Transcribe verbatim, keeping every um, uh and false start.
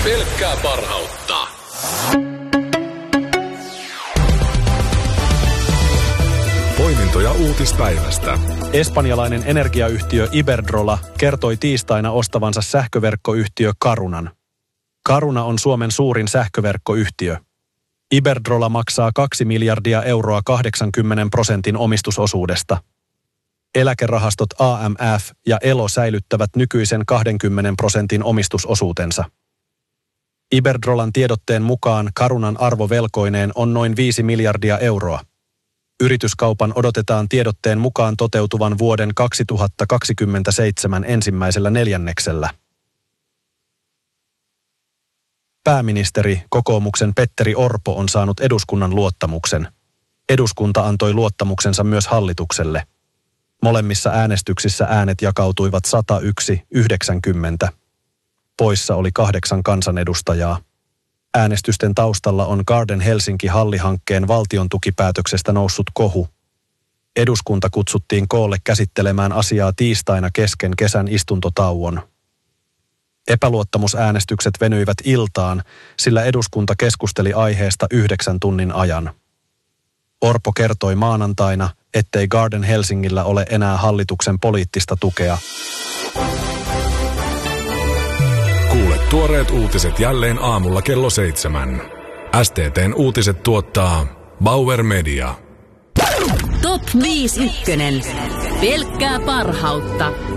Pelkkää parhautta. Poimintoja uutispäivästä. Espanjalainen energiayhtiö Iberdrola kertoi tiistaina ostavansa sähköverkkoyhtiö Carunan. Caruna on Suomen suurin sähköverkkoyhtiö. Iberdrola maksaa kaksi miljardia euroa kahdeksankymmentä prosentin omistusosuudesta. Eläkerahastot A M F ja Elo säilyttävät nykyisen kaksikymmentä prosentin omistusosuutensa. Iberdrolan tiedotteen mukaan Carunan arvo velkoineen on noin viisi miljardia euroa. Yrityskaupan odotetaan tiedotteen mukaan toteutuvan vuoden kaksituhattakaksikymmentäseitsemän ensimmäisellä neljänneksellä. Pääministeri, kokoomuksen Petteri Orpo on saanut eduskunnan luottamuksen. Eduskunta antoi luottamuksensa myös hallitukselle. Molemmissa äänestyksissä äänet jakautuivat sata yksi yhdeksänkymmentä. Poissa oli kahdeksan kansanedustajaa. Äänestysten taustalla on Garden Helsinki-hallihankkeen valtion tukipäätöksestä noussut kohu. Eduskunta kutsuttiin koolle käsittelemään asiaa tiistaina kesken kesän istuntotauon. Epäluottamusäänestykset venyivät iltaan, sillä eduskunta keskusteli aiheesta yhdeksän tunnin ajan. Orpo kertoi maanantaina, ettei Garden Helsingillä ole enää hallituksen poliittista tukea. Kuule tuoreet uutiset jälleen aamulla kello seitsemän. S T T:n uutiset tuottaa Bauer Media. Top viisi ykkönen. Pelkkää parhautta.